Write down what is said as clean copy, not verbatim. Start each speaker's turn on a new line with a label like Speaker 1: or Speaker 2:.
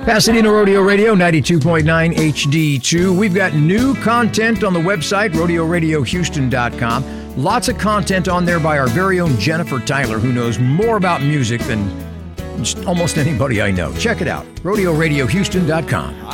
Speaker 1: Pasadena Rodeo Radio, 92.9 HD2. We've got new content on the website, rodeoradiohouston.com. Lots of content on there by our very own Jennifer Tyler, who knows more about music than just almost anybody I know. Check it out, rodeoradiohouston.com.